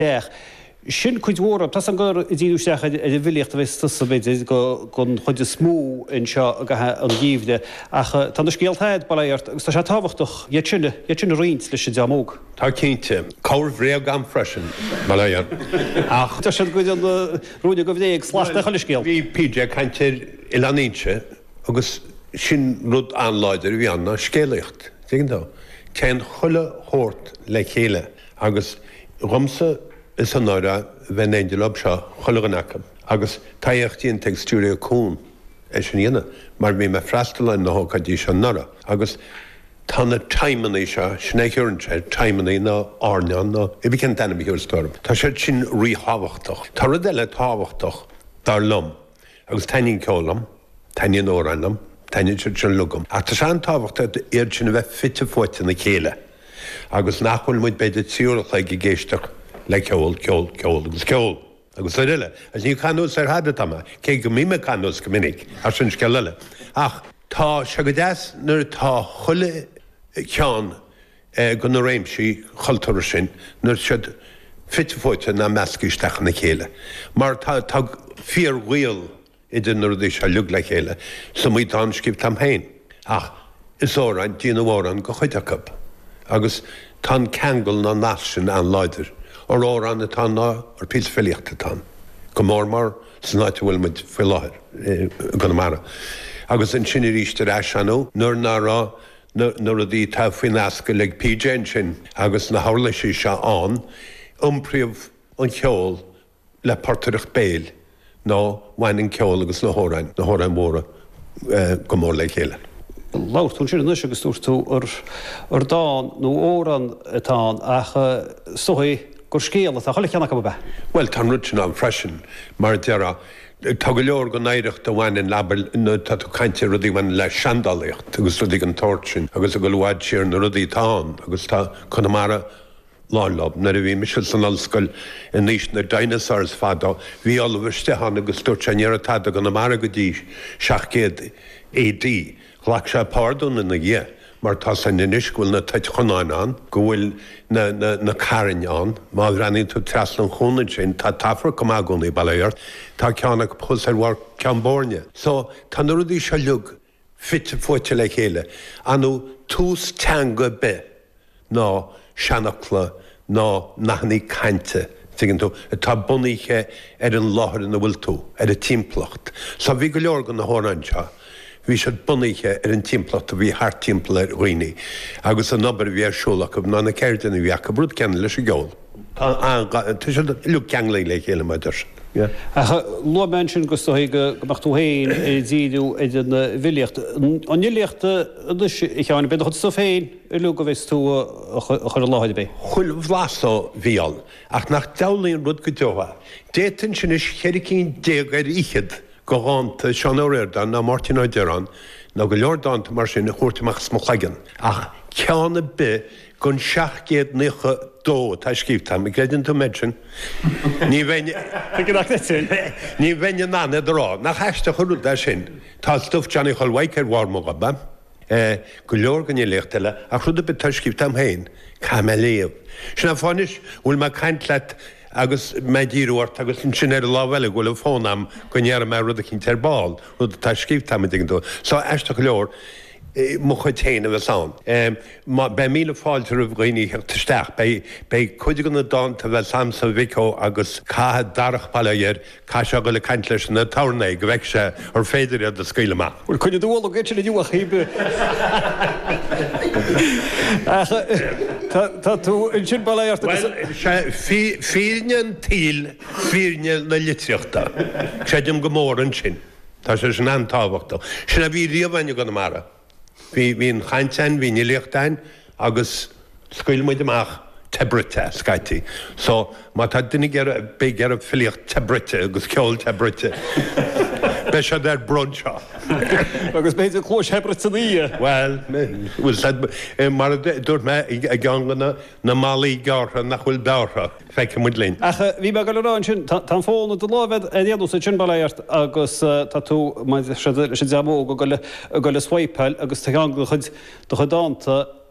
Sin chuidhóra, tas an gur díúisteach a bhiliacht a bheits tusabéid gon chuide smú in seo an gíomhde ach tá na scéalthaid bailart agus tá sé táhachtach sinna riint leis sé deamóg. Tá cínte cáir bhréag gan freisin bailart. Ach Tá sé go an rúide go bhdéag sláiste chuile scéal. Bhí PJ caintear i leníse agus sin rud anláidir bhí anna scéalaocht. Dá cén chuile chót le chéile agus romsa is an ára bheith éidirlab seo chulaganacham. Agus taíochtíon textúra cún é sin dhéana, mar bhí me freistalin na hócadí se nara. Agus tána taimenaí seo snéisiúrnse taimenaí na áneán na i bhí cin denna bhíúr storm. Tá sé sin ríhabhachtach. Tá rud eile táhachtach dar lom. Agus tainín ceolalam, tainín órannam, tainín sin lugam. Ach tá sé an táhachta iad sin bheith fitte fóite na chéile. Agus nachhfuil muid beidir tíúrach le géisteach le ceol agus ceol. Agus riile, as ní canús hada tama, cé go mí me canús go minic, ar sin sceile. Ach, tá se go deas nuair tá chuile ceán go na réimsí choultúir sin, nuair siad fitte fóite na meascaisteach na chéile. Mar tá fíor bhuiil idir nuair dí se lug le chéile, sa mí tá scíb am héin. Ach, is óráin díana bhóran go chuideach. Agus tá ceangal na násin an leidir. Or óran atá ná ar pís filiachta tá. Go mór san áite bhfuil muid fé láthir go mara. Agus an sinna ríiste eis anú, nuair nárá nuair a dtí tá faoin asca le PJ sin agus na hálaisí se an, príomh an ceol le páirteach béil ná bhain an ceol agus na hórain móra go mór le chéile. Láirtún sin nuis agus túirtú ar dáin nó óran atá ach sochaí gur scéal a chola cheannach go bheith. Well, tá rutin an freisin, mar deara tá go leor go néireacht a bhain in labal tá tú cainte rudí bhain le seandalaíocht, agus rudí an torsin, agus a go bhhaid siar na rudí táin, agus tá chunamara lálob, na a bhí Michel san Alscoil in níos na dinosaurs fada, bhí albhairsteán agus dúirteannéar atá go na mara go dtí 700 AD, chhlaach sé pardún in na dhé. Mar tá san iniscúil na taid chonáin an, go bhfuil na carin an, má rannaí tú traslan chúnaid sin, tá tafra go mágúnaí bailart, tá ceannach pus ar bhar ceanbórne. So tá na rudí se lug fitte fóite le chéile, anú tús teanga be ná seannachla ná nachnaí cainte. Tú, tá bunaíche ar an láthir na bhfuil tú, ar a timplacht. So bhí go leor go na hórain seo. Bhí sé bunaíche ar an timplacht a bhí thar timpla ar roiní. Agus an nabar bhí ar siúlach ná na ceirdainna bhí a brúd ceanna leis a gceol. Tá sé lu ceanglaí le chéile maidir. Lómen sin go stoí go machtú héin díú idir na bhiliacht. An níliaachta i cheanna beidir chud sa féin i lu go bheits tú chuir láid bé. Chuil bhlásá bhíal, ach nach dalaíon rud go deoha. Détain sin is cheiricín déag ar ichiad go gáanta sean óréirdan na Martin Oideran, na go leordáanta mar sin na chóirteach smochlagan. Ach ceanna be gon 700 tá scíbtam, i greidann tú méidsin. Ní bhaine nána rá, nach heiste churú de sin, tá stuf teanna choilhaid ar bhharmóga ba. Go leor gan léochtile a chruúda be tá scíbtam héin, cha me léamh. Sinna fáis bhfuil mar caint leat agus méidíúirt agus an sin ar láhile gohfuil fónam go near me rud a cinn terbáil, rud tá scíbtam dú. So eiste go leor, mo chuid téine bheithán. Bei míle fáilte a bhghine bei chuide gan na dáanta bheith samsa bhicó agus cathe darach bailíir cá se go le caint leis na tánaí go bheith se ar féidir a scaile má. Bhfuil chuine dúil go sin dúach híbe. Tá tú in sin bailíart fíne tíl fíne na litreachta. Séidim go mór an sin. Tá sé sin an tábhachtta. Sinna bhí riomhhaine go na mara. Bhín chaintein, bhí níliachtain agus scail muid amach tebrite scaiti. So má tá duine be gar filiocht tebrite agus ceol tebrite. Be se ar bronseo. Agus beidir chlós hebrite ní. Well, mar dúirt me a gangana na málaí gára nach bhfuil dára feice muid lín. Bhí me go leráin sin tá fóna do lábhead a dhéanú sa sin bailíart agus tá tú sé deamó go le swaipel agus tá gan go chud do chudáanta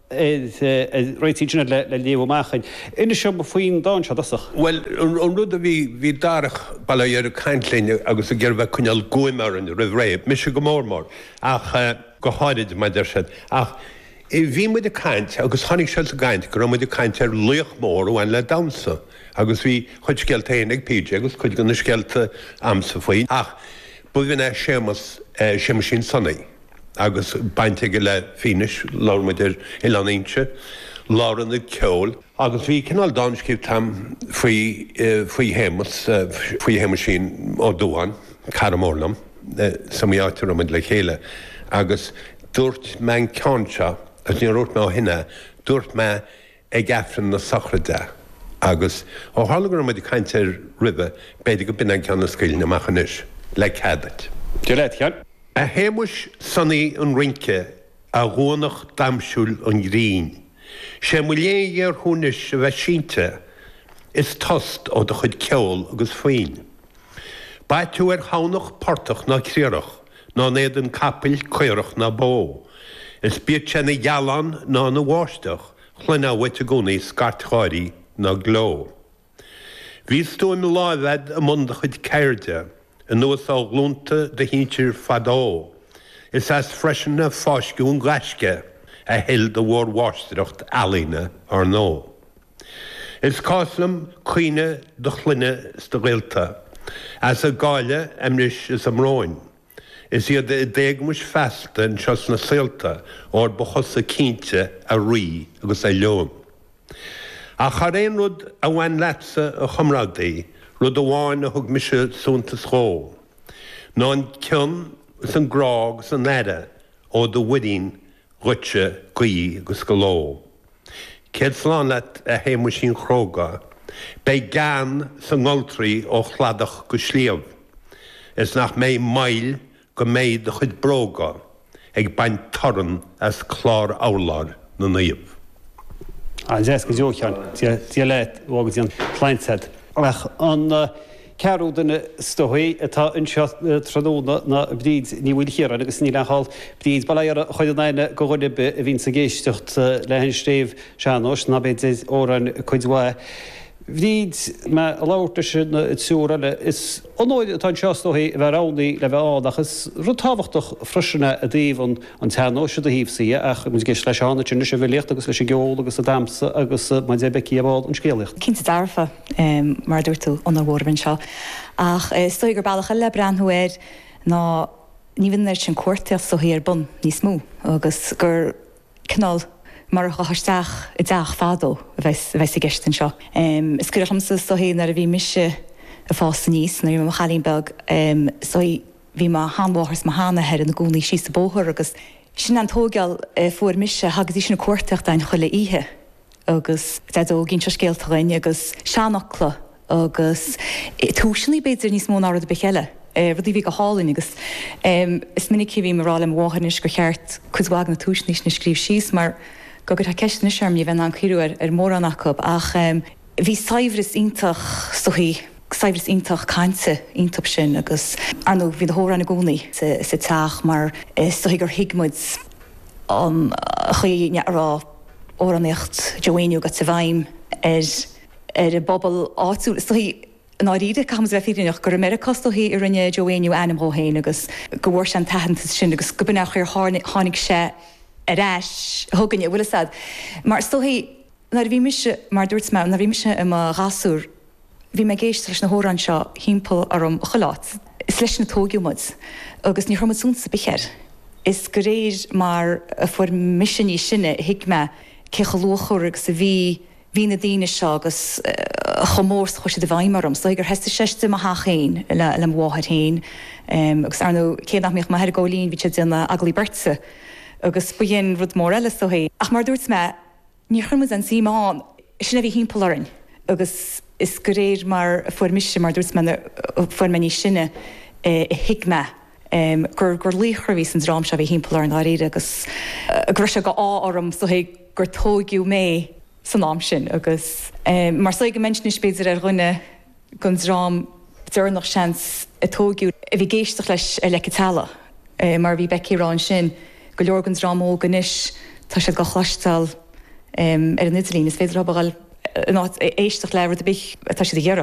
réitíine le léomachchain. Ina seo faoin dáin se dasach. Well, an rud a bhí darach bailile ar caiintléine agus a ggéirbh chuneal goimar an rih réib, mis go mórmór ach go háid maidir se. Ach bhí muid a caiint agus tháinig se a gaiint, go muid a caiint ar luoch mór bhain le damsa, agus bhí chuid scealtaon ag píide, agus chuid gona scealta amsa faoin. Ach, bu bhína sémas sin sannaí. Agus bainte go le finis lámuidir i Laníse, láran na ceol, agus bhí cinál dánscíb tam faoi hémas sin ó dúhan, Caramórlam, samíátar amid le chéile, agus dúirt me ceanse, as ní rút me ó hinne, dúirt me ag efran na sachraide. Agus ó hálagur amid caiintear ribbe, beidir go bine ceanna scailne machanis, le cadat. Dúirt cean? A héimis sannaí an rince a ghnach damsúil an ghrín. sé mu léar húnis a bheith sínte is tost ó do chud ceol agus faoin. Ba tú hánach portach na críirech, ná néad an capil cuireach na bó. Is bíad se na gealan ná na bháisteach, chluine bhaite gúnaí scartcháirí na gló. Bhís tú na lábhead a munda chud ceirde, an nuas á glúnta de híntir fadó. Is as freisin na fáisciún glasce a hill de bhór bháisteacht alíne ar nó. Is cáslam cuine do chluine sta réalta, as a gáile amris is am róin. Is iad a déagmus festa an seos na saolta or bochos a cínte a rí agus a leon. A charéon rud a bhain letsa a chumradaí, rud a bháin a thug mise súnta schó. Ná an cion is an grág san neda ó do widín rutse gaí agus go ló. Céad slán leat a héimu sin chróga, bei gan san ngoltraí ó chladach go slíamh. Is nach mé mail go méid de chud bróga, ag baint toran as chlár álar na naomh. An go dúchan, tí leit ógus an plainsed. Ach an cearú duna stohaí atá anseo tradúna na bdíd ní bhfuil chéar agus ní leáil bdíd bailile ar chuid naine go ghuiibe a bhín sa géistecht le hen stéh seanós na béid óran chuidhha. Bhíd me a láirta sin súra le is anóid atá seostóí bheit ránaí le bheith ádach is rutáhachtach freisinna a dtíobh an teanóise a híomhsaí ach mu gis leis anna tuna sé bhléocht agus leis geol agus a damsa agus mai dé becí bháil an scéalacht. Cinnta darfa mar dúirtú an bhórban seo. Ach stoig gur bailach le breanhuair ná ní bhíonn sin cuairteach soí ar bun níos mú agus gur canál mar a haisteach I deach fádó a bheits I gistan seo. Is gur chamsa sohí ar a bhí mise a fásta níos na mar chalín beg soí bhí má hámhachas má hána head an na gúnaí sí sa bóthir agus sin an tógeal fuair mise hagadí sin na cuairteach dain chuile ihe agus ó ginn se scéaltaáin agus seanachla agus túisinaí beidir níos mó ára a bechéile. Rudí bhí go hálainn agus is minic bhí marrá am bháhanis go cheart chudhág na túisníos na scríb síos mar go gur ceistna searm bhíh an chuú ar mór annachb ach bhí saibhris ítach sohí saibhris ítach caiinte ítop sin agus anú bhí thóra na gúnaí sa teach mar sohí gur hiigmuid an chuoinerá óraníocht Joainú go sa bhaim ar a bobbal áú sohí náíide chum bheith fiidirneach gur Americastohí ar rinne Joainú animmthhéin agus go bhhair an tahananta sin agus go binach ar tháinig sé aráis thuganne bhfuil sad. Mar stohí na bhí mise mar dúirt me na bhí mise am gasúr bhí me géist leis na hóran seo hímpel arm choláat. Is leis na tógiúmid agus ní chumúnta bichéir. Is go réir mar a fuair misisiní sinne hiic me cechalóchúr agus sa bhí na daine seo agus chomórs chuise de bhaimmarm, so gur heiste seiste a hachéin le mháthir héin agus arnú céadach míoch mar gólín bhí sé duna aglí bertsa. Agus buon rud mór eile sohé. Ach mar dúirt me, ní chumad an síán sinna bhí hímpolarin, agus is go réir mar fuair mise mar dúirt me fuair me ní sinne hiic me gur líchirhí san rám se bhí hímpolarin á réide agus gur se go áorm sohé gur tógiú mé san nám sin agus mar so go mensin spéidir ar rinne gon rám dúnach seans a tógiú a bhí géisteach leis le talach mar bhí becírán sin go leorgans rámó ganis tá sé go chláistal ar an Idirlín is féidir ábáil éisteach leir a bích tá sé dhéara